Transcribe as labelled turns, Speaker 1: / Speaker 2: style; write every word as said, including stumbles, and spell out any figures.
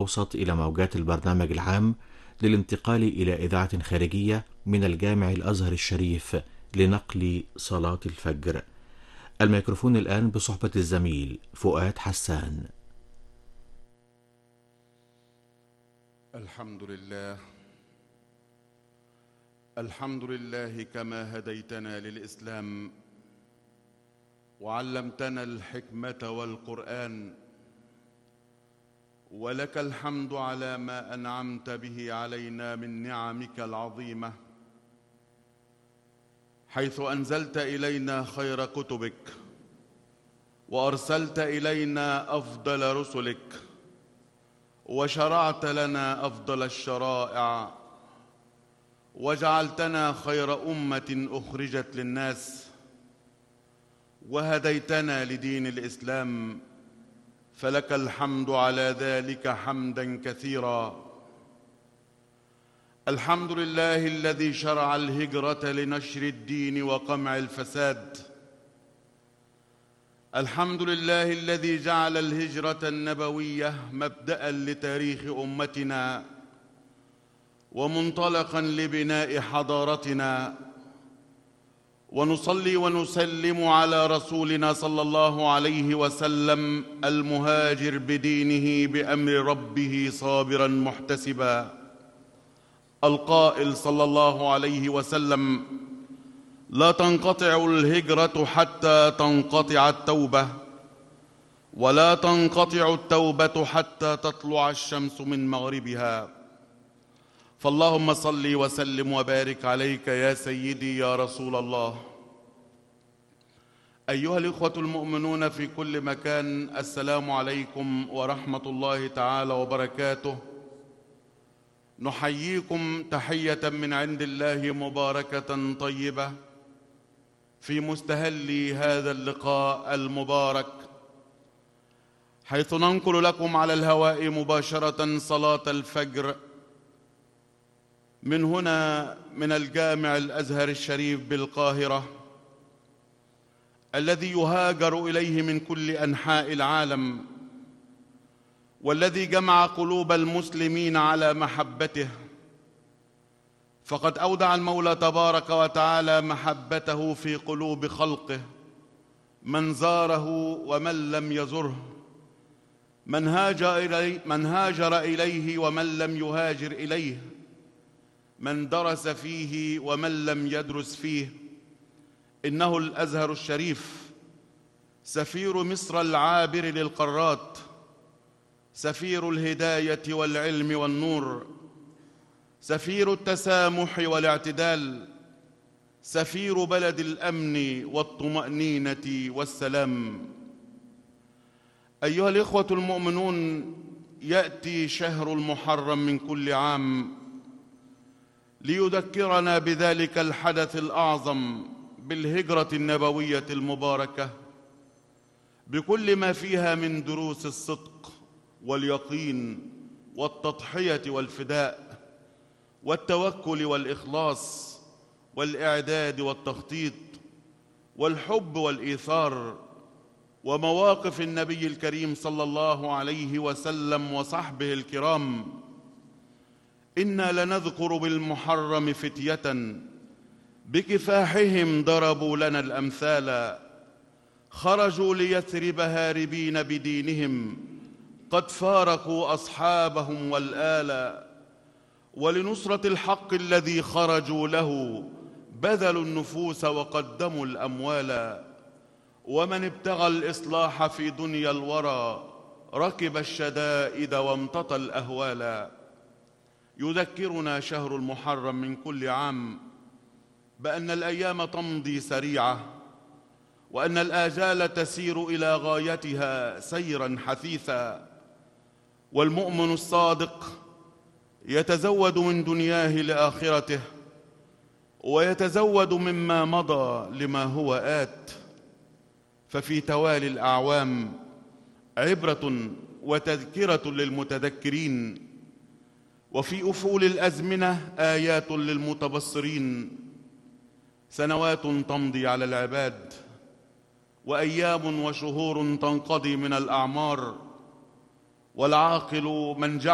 Speaker 1: الأوسط إلى موجات البرنامج العام للانتقال إلى إذاعة خارجية من الجامع الأزهر الشريف لنقل صلاة الفجر. الميكروفون الآن بصحبة الزميل فؤاد حسان.
Speaker 2: الحمد لله الحمد لله كما هديتنا للإسلام وعلمتنا الحكمة والقرآن، ولك الحمد على ما أنعمت به علينا من نعمك العظيمة، حيث أنزلت إلينا خير كتبك وأرسلت إلينا أفضل رسلك وشرعت لنا أفضل الشرائع وجعلتنا خير أمة أخرجت للناس وهديتنا لدين الإسلام، فلك الحمد على ذلك حمداً كثيراً. الحمد لله الذي شرع الهجرة لنشر الدين وقمع الفساد. الحمد لله الذي جعل الهجرة النبوية مبدأً لتاريخ أمتنا ومنطلقاً لبناء حضارتنا. ونصلي ونسلم على رسولنا صلى الله عليه وسلم المهاجر بدينه بأمر ربه صابراً محتسباً، القائل صلى الله عليه وسلم: لا تنقطع الهجرة حتى تنقطع التوبة، ولا تنقطع التوبة حتى تطلع الشمس من مغربها. فاللهم صل وسلم وبارك عليك يا سيدي يا رسول الله. أيها الإخوة المؤمنون في كل مكان، السلام عليكم ورحمة الله تعالى وبركاته. نحييكم تحية من عند الله مباركة طيبة في مستهل هذا اللقاء المبارك، حيث ننقل لكم على الهواء مباشرة صلاة الفجر من هنا من الجامع الأزهر الشريف بالقاهرة، الذي يهاجر إليه من كل أنحاء العالم، والذي جمع قلوب المسلمين على محبته. فقد أودع المولى تبارك وتعالى محبته في قلوب خلقه، من زاره ومن لم يزره، من هاجر إليه, من هاجر إليه ومن لم يهاجر إليه، من درس فيه ومن لم يدرس فيه. إنه الأزهر الشريف سفير مصر العابر للقارات، سفير الهداية والعلم والنور، سفير التسامح والاعتدال، سفير بلد الأمن والطمأنينة والسلام. أيها الإخوة المؤمنون، يأتي شهر المحرم من كل عام ليذكرنا بذلك الحدث الأعظم، بالهجرة النبوية المباركة، بكل ما فيها من دروس الصدق واليقين والتضحية والفداء والتوكل والإخلاص والإعداد والتخطيط والحب والإيثار، ومواقف النبي الكريم صلى الله عليه وسلم وصحبه الكرام. إنا لنذكر بالمحرم فتية بكفاحهم ضربوا لنا الأمثال، خرجوا ليثرب هاربين بدينهم، قد فارقوا أصحابهم والآل، ولنصرة الحق الذي خرجوا له بذلوا النفوس وقدموا الأموال. ومن ابتغى الإصلاح في دنيا الورى ركب الشدائد وامتطى الأهوال. يذكرنا شهر المحرم من كل عام بأن الأيام تمضي سريعة، وأن الآجال تسير إلى غايتها سيراً حثيثاً، والمؤمن الصادق يتزود من دنياه لآخرته، ويتزود مما مضى لما هو آت. ففي توالي الأعوام عبرة وتذكرة للمتذكرين، وفي أفول الأزمنة آيات للمتبصرين. سنوات تمضي على العباد، وأيام وشهور تنقضي من الأعمار، والعاقل من جعل